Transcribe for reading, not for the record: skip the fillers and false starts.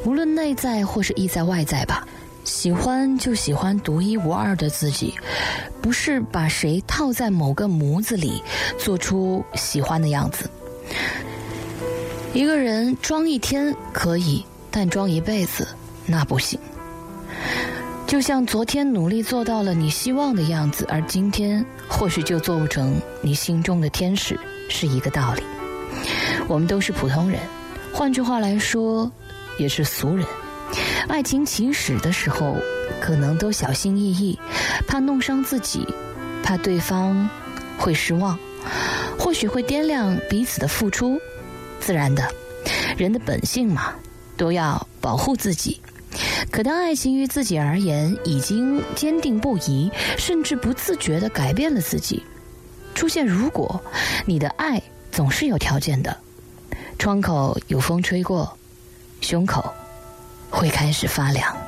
无论内在或是意在外在吧。喜欢就喜欢独一无二的自己，不是把谁套在某个模子里做出喜欢的样子。一个人装一天可以，但装一辈子那不行。就像昨天努力做到了你希望的样子，而今天或许就做不成你心中的天使，是一个道理。我们都是普通人，换句话来说也是俗人。爱情起始的时候可能都小心翼翼，怕弄伤自己，怕对方会失望，或许会掂量彼此的付出。自然的，人的本性嘛，都要保护自己。可当爱情于自己而言已经坚定不移，甚至不自觉地改变了自己，出现如果，你的爱总是有条件的。窗口有风吹过，胸口会开始发凉。